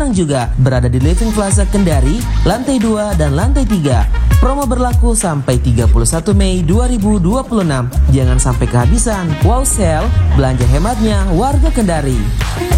sekarang juga berada di Living Plaza Kendari, lantai 2 dan lantai 3. Promo berlaku sampai 31 Mei 2026. Jangan sampai kehabisan. Wow sale, belanja hematnya warga Kendari.